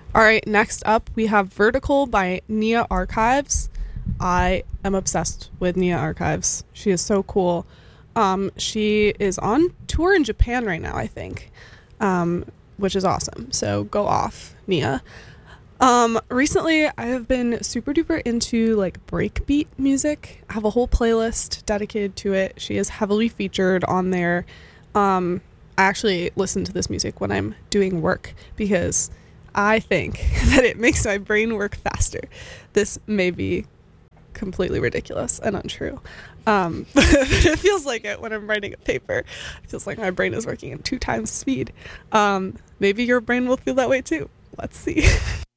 All right, next up we have Vertical by Nia Archives. I am obsessed with Nia Archives. She is so cool. She is on tour in Japan right now, I think, which is awesome. So go off, Nia. Recently I have been super duper into like breakbeat music. I have a whole playlist dedicated to it. She is heavily featured on there. I actually listen to this music when I'm doing work because I think that it makes my brain work faster. This may be completely ridiculous and untrue. But it feels like it when I'm writing a paper. It feels like my brain is working at 2 times speed. Maybe your brain will feel that way too. Let's see.